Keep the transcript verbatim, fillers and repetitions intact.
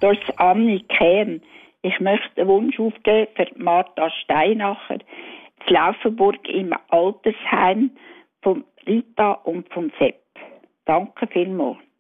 durch Anni Kern. Ich möchte einen Wunsch aufgeben für Martha Steinacher, zu Laufenburg im Altersheim von Rita und von Sepp. Danke vielmals.